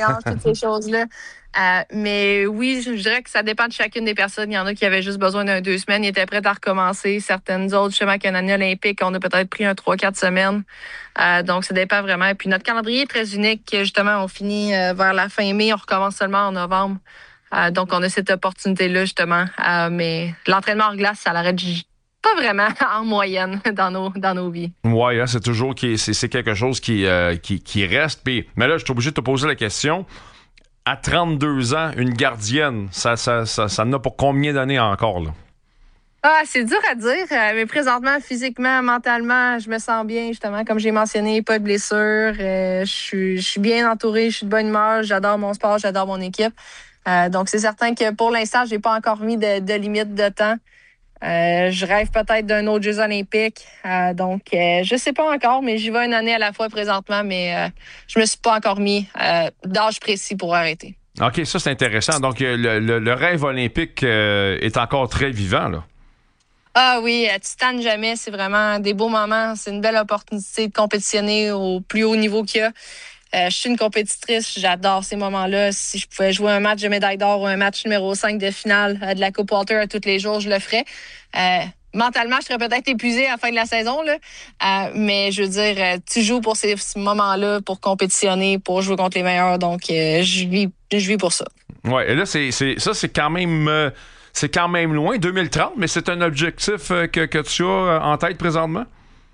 voyance, toutes ces choses-là. Mais oui, je dirais que ça dépend de chacune des personnes. Il y en a qui avaient juste besoin d'un 2 semaines, ils étaient prêts à recommencer. Certaines autres, justement, qu'une année olympique, on a peut-être pris un 3-4 semaines. Donc, ça dépend vraiment. Et puis, notre calendrier est très unique. Justement, on finit vers la fin mai, on recommence seulement en novembre. Donc, on a cette opportunité-là, justement. Mais l'entraînement hors glace, ça l'arrête pas vraiment en moyenne dans nos vies. Oui, hein, c'est toujours c'est quelque chose qui reste. Mais là, je suis obligé de te poser la question. À 32 ans, une gardienne, ça en a pour combien d'années encore, là? C'est dur à dire, mais présentement, physiquement, mentalement, je me sens bien, justement. Comme j'ai mentionné, pas de blessure. Je suis bien entourée, je suis de bonne humeur, j'adore mon sport, j'adore mon équipe. Donc, c'est certain que pour l'instant, j'ai pas encore mis de limite de temps. Je rêve peut-être d'un autre Jeux olympiques. Donc, je sais pas encore, mais j'y vais une année à la fois présentement, mais je me suis pas encore mis d'âge précis pour arrêter. OK, ça, c'est intéressant. Donc, le rêve olympique est encore très vivant, là. Ah oui, tu tannes jamais. C'est vraiment des beaux moments. C'est une belle opportunité de compétitionner au plus haut niveau qu'il y a. Je suis une compétitrice, j'adore ces moments-là. Si je pouvais jouer un match de médaille d'or ou un match numéro 5 de finale de la Coupe Walter à tous les jours, je le ferais. Mentalement, je serais peut-être épuisée à la fin de la saison, là. Mais je veux dire, tu joues pour ces moments-là, pour compétitionner, pour jouer contre les meilleurs. Donc, je vis pour ça. Ouais, et là, c'est quand même loin, 2030, mais c'est un objectif que tu as en tête présentement?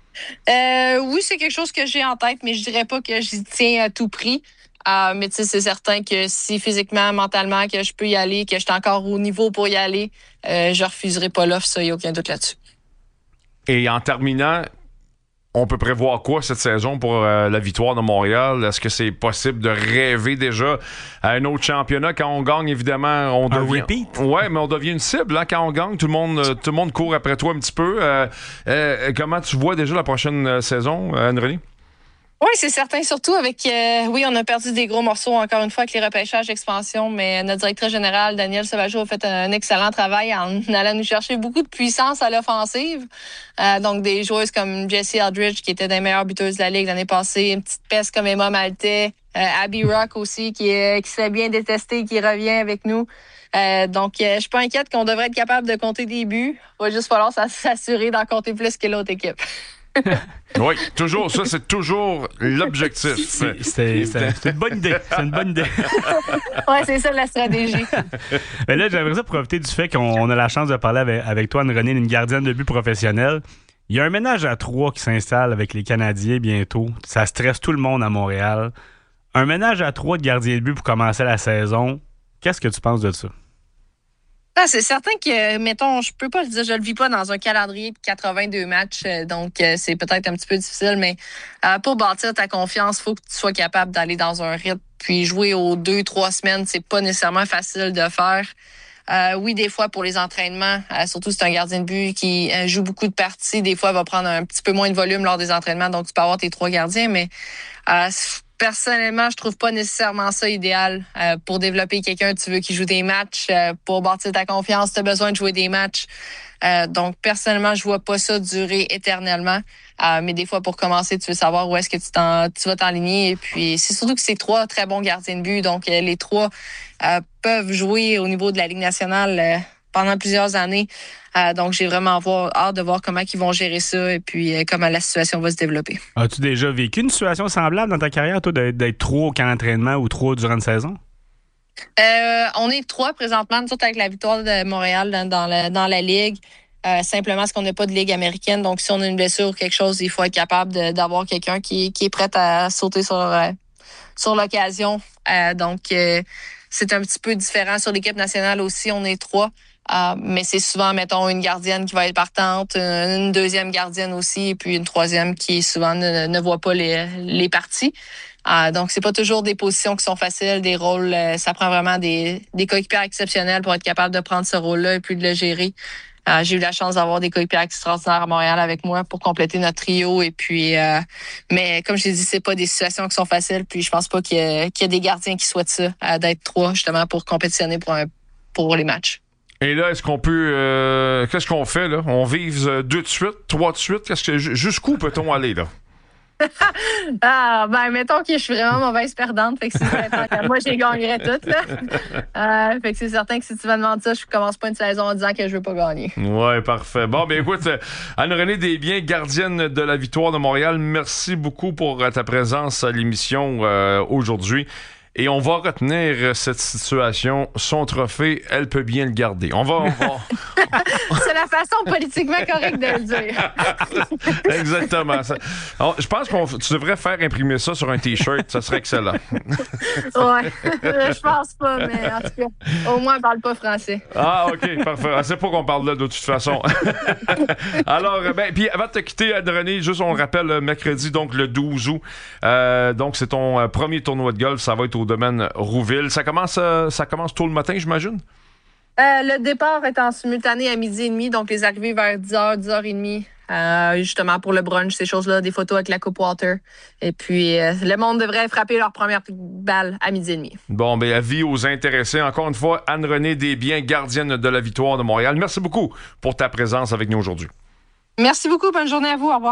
Oui, c'est quelque chose que j'ai en tête, mais je dirais pas que j'y tiens à tout prix. Mais tu sais, c'est certain que si physiquement, mentalement, que je peux y aller, que je suis encore au niveau pour y aller, je refuserai pas l'offre, ça, il n'y a aucun doute là-dessus. Et en terminant, on peut prévoir quoi cette saison pour la victoire de Montréal? Est-ce que c'est possible de rêver déjà à un autre championnat? Quand on gagne, évidemment, on devient... Un repeat? Ouais, mais on devient une cible. Hein? Quand on gagne, tout le monde court après toi un petit peu. Comment tu vois déjà la prochaine saison, Anne-Renée? Oui, c'est certain, surtout avec... oui, on a perdu des gros morceaux, encore une fois, avec les repêchages d'expansion, mais notre directrice générale, Danielle Sauvageau, a fait un excellent travail en allant nous chercher beaucoup de puissance à l'offensive. Donc, des joueuses comme Jessie Aldridge, qui était des meilleures buteuses de la Ligue l'année passée, une petite peste comme Emma Maltais, Abby Rock aussi, qui s'est bien détestée, qui revient avec nous. Donc, je suis pas inquiète qu'on devrait être capable de compter des buts. Il va juste falloir s'assurer d'en compter plus que l'autre équipe. Oui, toujours, ça, c'est toujours l'objectif. C'est une bonne idée. C'est une bonne idée. Oui, c'est ça la stratégie. Mais là, j'aimerais ça profiter du fait qu'on a la chance de parler avec toi, Anne-Renée, une gardienne de but professionnelle. Il y a un ménage à trois qui s'installe avec les Canadiens bientôt. Ça stresse tout le monde à Montréal. Un ménage à trois de gardiens de but pour commencer la saison. Qu'est-ce que tu penses de ça? C'est certain que, mettons, je peux pas le dire, je le vis pas dans un calendrier de 82 matchs, donc c'est peut-être un petit peu difficile, mais pour bâtir ta confiance, il faut que tu sois capable d'aller dans un rythme, puis jouer aux 2-3 semaines, c'est pas nécessairement facile de faire. Oui, des fois, pour les entraînements, surtout si c'est un gardien de but qui joue beaucoup de parties, des fois, il va prendre un petit peu moins de volume lors des entraînements, donc tu peux avoir tes 3 gardiens, mais personnellement, je trouve pas nécessairement ça idéal pour développer quelqu'un. Tu veux qu'il joue des matchs, pour bâtir ta confiance, tu as besoin de jouer des matchs. Donc, personnellement, je vois pas ça durer éternellement. Mais des fois, pour commencer, tu veux savoir où est-ce que tu vas t'enligner. Et puis, c'est surtout que c'est 3 très bons gardiens de but. Donc, les 3 peuvent jouer au niveau de la Ligue nationale pendant plusieurs années. Donc, j'ai vraiment hâte de voir comment ils vont gérer ça et puis comment la situation va se développer. As-tu déjà vécu une situation semblable dans ta carrière, toi, d'être trop au camp d'entraînement ou trop durant une saison? On est 3 présentement, nous autres, avec la victoire de Montréal dans la Ligue. Simplement parce qu'on n'a pas de Ligue américaine. Donc, si on a une blessure ou quelque chose, il faut être capable d'avoir quelqu'un qui est prêt à sauter sur l'occasion. Donc, c'est un petit peu différent. Sur l'équipe nationale aussi, on est 3. Mais c'est souvent, mettons, une gardienne qui va être partante, une deuxième gardienne aussi, et puis une troisième qui souvent ne voit pas les parties. Donc, c'est pas toujours des positions qui sont faciles, des rôles. Ça prend vraiment des coéquipiers exceptionnels pour être capable de prendre ce rôle-là et puis de le gérer. J'ai eu la chance d'avoir des coéquipiers extraordinaires à Montréal avec moi pour compléter notre trio. Et puis, mais comme je t'ai dit, c'est pas des situations qui sont faciles. Puis, je pense pas qu'il y a des gardiens qui souhaitent ça, d'être 3 justement pour compétitionner pour les matchs. Et là, est-ce qu'on peut... qu'est-ce qu'on fait, là? On vise 2 de suite, 3 de suite? Jusqu'où peut-on aller, là? Mettons que je suis vraiment mauvaise perdante. Fait que moi, j'ai gagnerais tout. Fait que c'est certain que si tu me demandes ça, je commence pas une saison en disant que je veux pas gagner. Ouais, parfait. Bon, ben écoute, Anne-Renée Desbiens, gardienne de la victoire de Montréal, merci beaucoup pour ta présence à l'émission aujourd'hui. Et on va retenir cette situation. Son trophée, elle peut bien le garder. On va... C'est la façon politiquement correcte de le dire. Exactement. Je pense que tu devrais faire imprimer ça sur un T-shirt. Ça serait excellent. Ouais, je pense pas, mais en tout cas, au moins, on parle pas français. Ah, OK, parfait. C'est pas qu'on parle là de toute façon. Alors, puis avant de te quitter, Anne-Renée, juste on rappelle, mercredi, donc le 12 août. Donc, c'est ton premier tournoi de golf. Ça va être au domaine Rouville. Ça commence tôt le matin, j'imagine? Le départ est en simultané à 12h30, donc les arrivées vers 10h, 10h30, justement pour le brunch, ces choses-là, des photos avec la Coupe Water. Et puis, le monde devrait frapper leur première balle à 12h30. Bon, ben avis aux intéressés. Encore une fois, Anne-Renée Desbiens, gardienne de la victoire de Montréal. Merci beaucoup pour ta présence avec nous aujourd'hui. Merci beaucoup. Bonne journée à vous. Au revoir.